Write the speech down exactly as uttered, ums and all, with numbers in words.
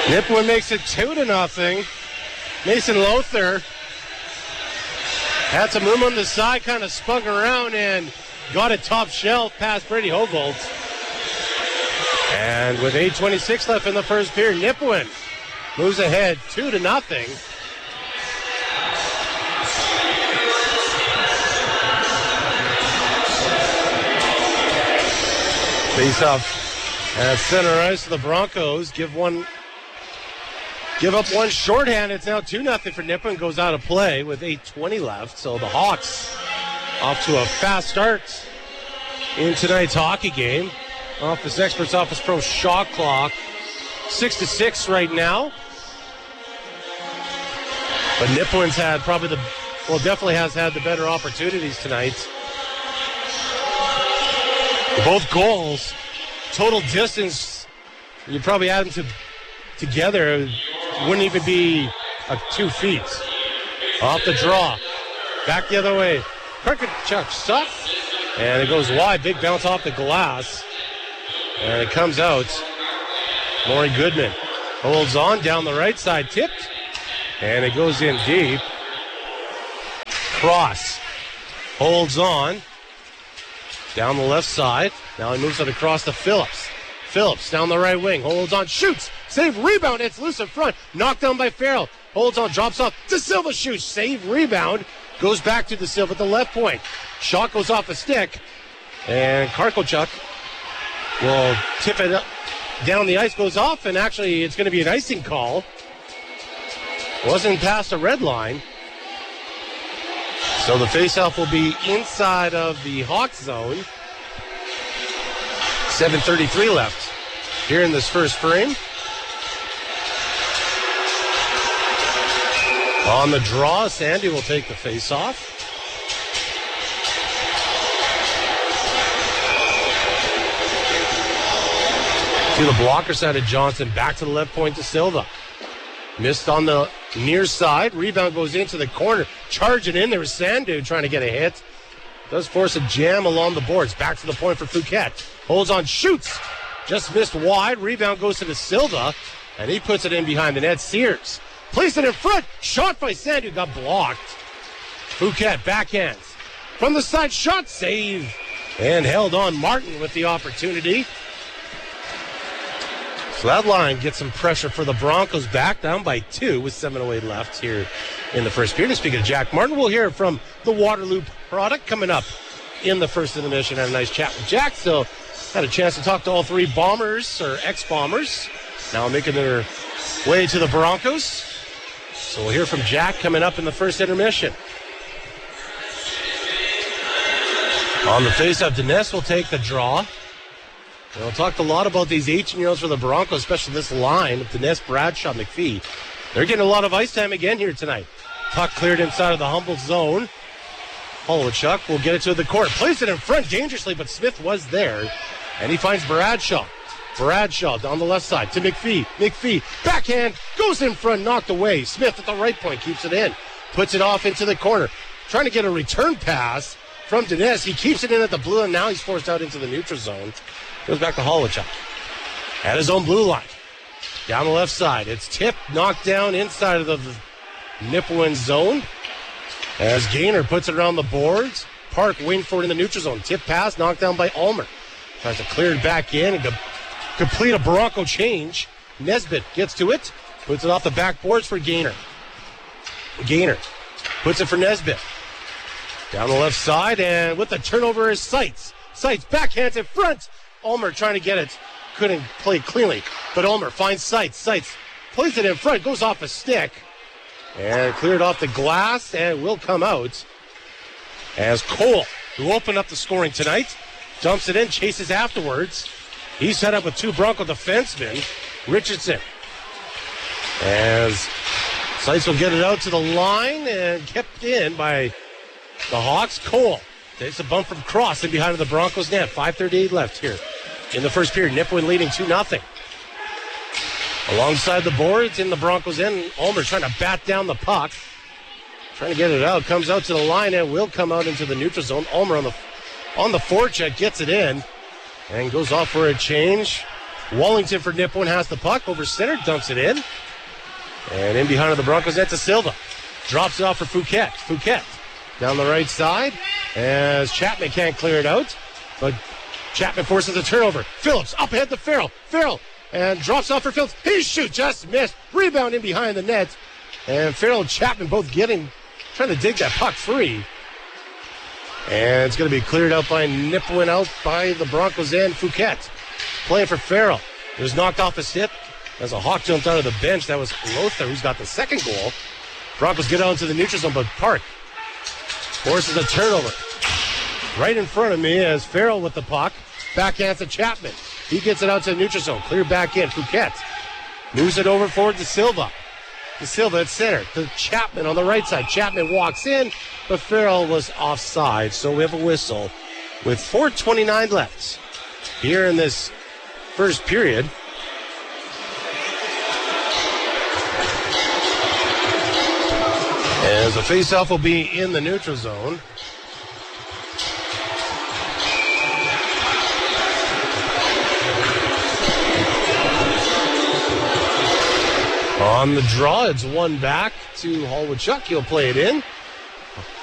Nipawin makes it two to nothing. Mason Lothar had some room on the side, kind of spun around and got a top shelf past Brady Hovolt. And with eight twenty-six left in the first period, Nipawin moves ahead two to nothing. Face off at center ice. The Broncos give one, give up one shorthand. It's now two nothing for Nipawin. Goes out of play with eight twenty left. So the Hawks off to a fast start in tonight's hockey game. Office Experts Office Pro shot clock. Six to six right now. But Nipawin's had probably the, well, definitely has had the better opportunities tonight. Both goals, total distance, you probably add them to, together, wouldn't even be uh, two feet. Off the draw. Back the other way. Karkachuk shot. And it goes wide. Big bounce off the glass. And it comes out. Maury Goodman holds on down the right side. Tipped. And it goes in deep. Cross. Holds on. Down the left side. Now he moves it across to Phillips. Phillips down the right wing. Holds on. Shoots. Save. Rebound. It's loose in front. Knocked down by Farrell. Holds on. Drops off. De Silva shoots. Save. Rebound. Goes back to De Silva at the left point. Shot goes off a stick. And Karkochuk will tip it up. Down the ice, goes off, and actually it's going to be an icing call. Wasn't past the red line. So the faceoff will be inside of the Hawks zone. seven thirty-three left here in this first frame. On the draw, Sandy will take the faceoff. To the blocker side of Johnson, back to the left point to Silva. Missed on the near side. Rebound goes into the corner. Charging in there is Sandu trying to get a hit. Does force a jam along the boards. Back to the point for Phuket. Holds on, shoots. Just missed wide. Rebound goes to the Silva, and he puts it in behind the net. Sears placed it in front. Shot by Sandu. Got blocked. Phuket backhands. From the side, shot save. And held on. Martin with the opportunity. So that line gets some pressure for the Broncos, back down by two with seven oh eight left here in the first period. Speaking of Jack Martin, we'll hear from the Waterloo product coming up in the first intermission. Had a nice chat with Jack, so had a chance to talk to all three Bombers, or ex-Bombers, now making their way to the Broncos. So we'll hear from Jack coming up in the first intermission. On the face-off, Dines will take the draw. We'll talk a lot about these eighteen-year-olds for the Broncos, especially this line of Dines, Bradshaw, McPhee. They're getting a lot of ice time again here tonight. Puck cleared inside of the Humboldt zone. Holowchuk will get it to the court. Plays it in front dangerously, but Smith was there. And he finds Bradshaw. Bradshaw down the left side to McPhee. McPhee, backhand, goes in front, knocked away. Smith at the right point, keeps it in. Puts it off into the corner. Trying to get a return pass from Dines. He keeps it in at the blue, and now he's forced out into the neutral zone. Goes back to Holowchuk. At his own blue line. Down the left side. It's tipped, knocked down inside of the Nipawin zone. As Gaynor puts it around the boards. Park waiting for it in the neutral zone. Tip pass, knocked down by Ulmer. Tries to clear it back in and to complete a Bronco change. Nesbitt gets to it. Puts it off the backboards for Gaynor. Gaynor puts it for Nesbitt. Down the left side, and with the turnover is Seitz. Seitz backhands in front. Ulmer trying to get it. Couldn't play cleanly. But Ulmer finds Seitz. Seitz plays it in front. Goes off a stick. And cleared off the glass and will come out. As Cole, who opened up the scoring tonight, dumps it in, chases afterwards. He's set up with two Bronco defensemen. Richardson. As Seitz will get it out to the line and kept in by the Hawks. Cole takes a bump from Cross in behind the Broncos net. five thirty-eight left here in the first period. Nipawin leading two nothing. Alongside the boards in the Broncos end, Ulmer trying to bat down the puck. Trying to get it out. Comes out to the line and will come out into the neutral zone. Ulmer on the on the forecheck gets it in and goes off for a change. Wallington for Nipawin has the puck over center, dunks it in. And in behind of the Broncos net to Silva. Drops it off for Fouquet. Fouquet down the right side as Chapman can't clear it out. But Chapman forces a turnover. Phillips up ahead to Farrell. Farrell and drops off for Phillips. He shoots, just missed. Rebound in behind the net. And Farrell and Chapman both getting, trying to dig that puck free. And it's going to be cleared out by Nipawin, out by the Broncos end. Fouquet playing for Farrell. It was knocked off his hip as a Hawk jumped out of the bench. That was Lothar who's got the second goal. Broncos get out into the neutral zone, but Park forces a turnover. Right in front of me is Farrell with the puck. Backhands to Chapman. He gets it out to the neutral zone. Clear back in. Fouquet moves it over forward to Silva. To Silva at center. To Chapman on the right side. Chapman walks in, but Farrell was offside. So we have a whistle with four twenty-nine left here in this first period. As the faceoff will be in the neutral zone. On the draw, it's one back to Hallwood Chuck. He'll play it in.